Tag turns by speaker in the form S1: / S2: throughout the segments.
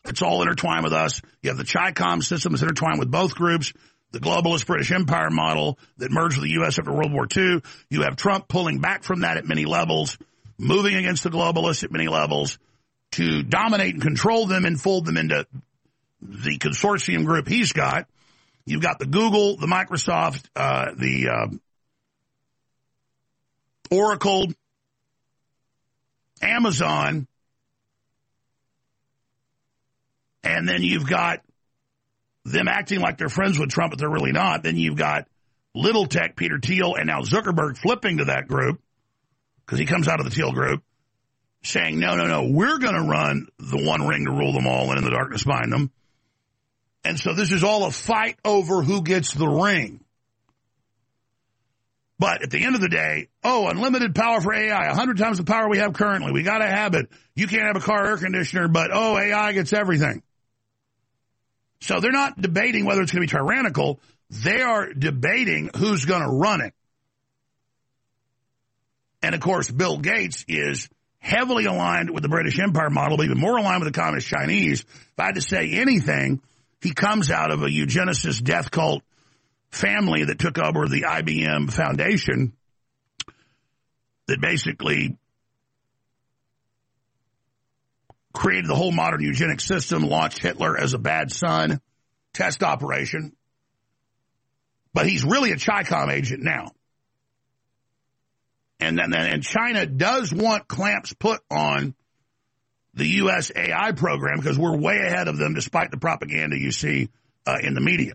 S1: It's all intertwined with us. You have the Chi-Com system that's intertwined with both groups, the globalist British Empire model that merged with the U.S. after World War II. You have Trump pulling back from that at many levels, moving against the globalists at many levels to dominate and control them and fold them into the consortium group he's got. You've got the Google, the Microsoft, the Oracle, Amazon, and then you've got them acting like they're friends with Trump, but they're really not. Then you've got Little Tech, Peter Thiel, and now Zuckerberg flipping to that group because he comes out of the Thiel group saying, no, we're going to run the one ring to rule them all and in the darkness bind them. And so this is all a fight over who gets the ring. But at the end of the day, unlimited power for AI, 100 times the power we have currently. We got to have it. You can't have a car air conditioner, but, AI gets everything. So they're not debating whether it's going to be tyrannical. They are debating who's going to run it. And, of course, Bill Gates is heavily aligned with the British Empire model, but even more aligned with the Communist Chinese. If I had to say anything, he comes out of a eugenicist death cult family that took over the IBM Foundation that basically created the whole modern eugenics system, launched Hitler as a bad son, test operation. But he's really a Chi-Com agent now. And China does want clamps put on the U.S. AI program because we're way ahead of them despite the propaganda you see in the media.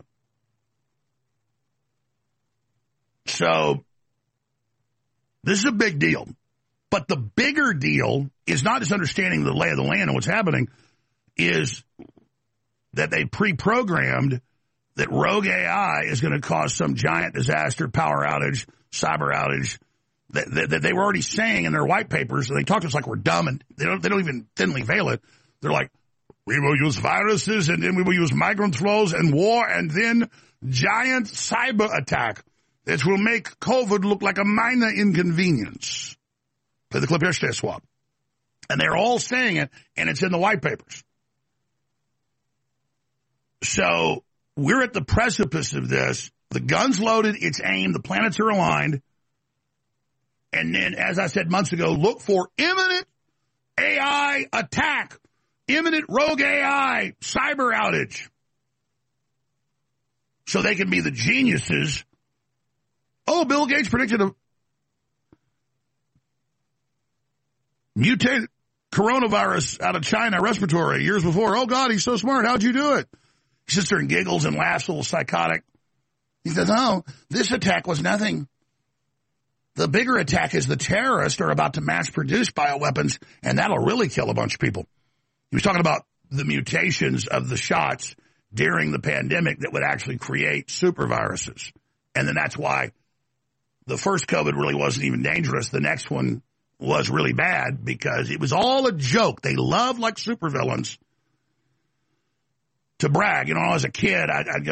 S1: So this is a big deal. But the bigger deal is not just understanding the lay of the land and what's happening, is that they pre-programmed that rogue AI is going to cause some giant disaster, power outage, cyber outage, that they were already saying in their white papers. They talk to us like we're dumb, and they don't even thinly veil it. They're like, we will use viruses, and then we will use migrant flows and war, and then giant cyber attack that will make COVID look like a minor inconvenience. Play the clip here, stay swap. And they're all saying it, and it's in the white papers. So we're at the precipice of this. The gun's loaded, it's aimed, the planets are aligned. And then, as I said months ago, look for imminent AI attack, imminent rogue AI cyber outage. So they can be the geniuses. Bill Gates predicted a mutated coronavirus out of China respiratory years before. Oh, God, he's so smart. How'd you do it? He sits there and giggles and laughs, a little psychotic. He says, this attack was nothing. The bigger attack is the terrorists are about to mass produce bioweapons, and that'll really kill a bunch of people. He was talking about the mutations of the shots during the pandemic that would actually create super viruses. And then that's why the first COVID really wasn't even dangerous. The next one was really bad because it was all a joke. They love, like supervillains, to brag. As a kid, I'd go